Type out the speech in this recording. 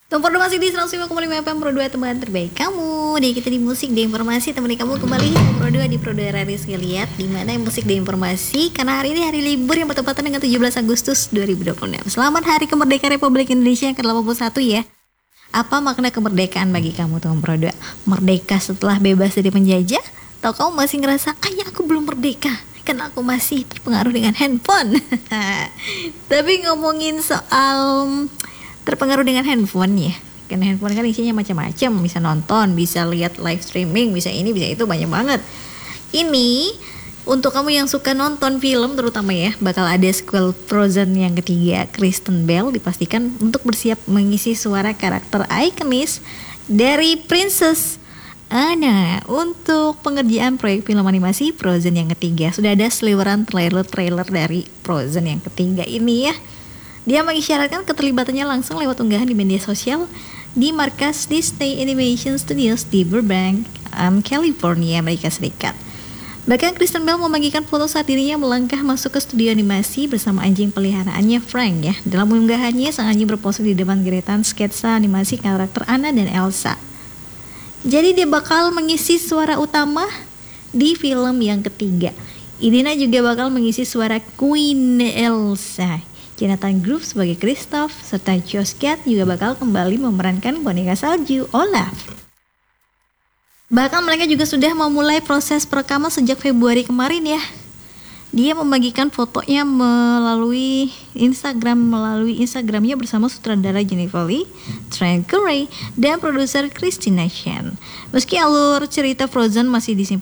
Tumper masih di 105,5 FM Pro 2, teman terbaik kamu. Dan kita di musik di informasi, temani kamu kembali di Pro 2 di Pro 2 Rizky Lihat, di mana musik di informasi, karena hari ini hari libur yang bertepatan dengan 17 Agustus 2026. Selamat Hari Kemerdekaan Republik Indonesia yang ke-81 ya. Apa makna kemerdekaan bagi kamu teman Pro 2? Merdeka setelah bebas dari penjajah? Atau kamu masih ngerasa, ya aku belum merdeka karena aku masih terpengaruh dengan handphone? Tapi ngomongin soal terpengaruh dengan handphone ya, karena handphone kan isinya macam-macam, bisa nonton, bisa lihat live streaming, bisa ini, bisa itu, banyak banget. Ini untuk kamu yang suka nonton film terutama ya, bakal ada sequel Frozen yang ketiga. Kristen Bell dipastikan untuk bersiap mengisi suara karakter ikonis dari Princess Anna untuk pengerjaan proyek film animasi Frozen yang ketiga. Sudah ada seliweran trailer dari Frozen yang ketiga ini ya. Dia mengisyaratkan keterlibatannya langsung lewat unggahan di media sosial di markas Disney Animation Studios di Burbank, California, Amerika Serikat. Bahkan Kristen Bell membagikan foto saat dirinya melangkah masuk ke studio animasi bersama anjing peliharaannya Frank ya. Dalam unggahannya, sang anjing berpose di depan geretan sketsa animasi karakter Anna dan Elsa. Jadi dia bakal mengisi suara utama di film yang ketiga. Idina juga bakal mengisi suara Queen Elsa. Jonathan Groff sebagai Kristoff, serta Josh Gad juga bakal kembali memerankan boneka salju Olaf. Bahkan mereka juga sudah memulai proses perekaman sejak Februari kemarin ya. Dia membagikan fotonya melalui Instagramnya bersama sutradara Jennifer Lee, Trent Curry, dan produser Christina Chan. Meski alur cerita Frozen masih disimpan